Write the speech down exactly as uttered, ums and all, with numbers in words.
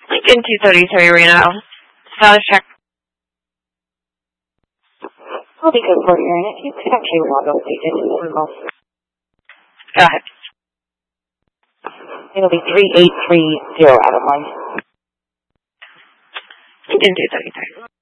Lincoln two thirty-three, Reno. Status check. I'll be good for your unit. You could actually log out the approval. Go ahead. It'll be three eight three zero out of line. Lincoln two thirty-three.